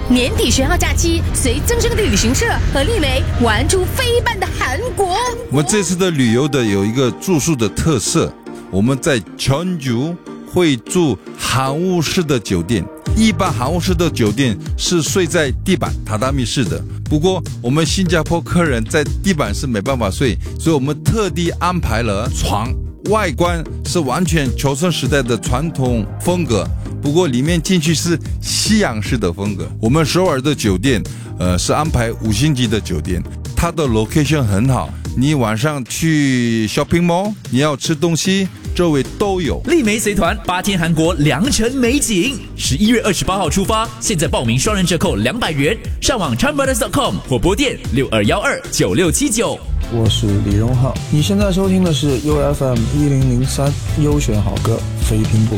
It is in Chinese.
年底学校假期，随增生的旅行社和丽梅玩出飞半的韩国。 我们这次的旅游的有一个住宿的特色，我们在Jeonju会住韩屋式的酒店。一般韩屋式的酒店是睡在地板榻榻米式的，不过我们新加坡客人在地板是没办法睡，所以我们特地安排了床，外观是完全求生时代的传统风格，不过里面进去是西洋式的风格。我们首尔的酒店是安排5星级的酒店，它的 location 很好，你晚上去 shopping mall， 你要吃东西周围都有。 丽梅随团8天韩国良辰美景，11月28号出发，现在报名双人折扣200元，上网 charmbrothers.com 或拨电62129679。 我是李荣浩，你现在收听的是 UFM 1003优选好歌，非听不可。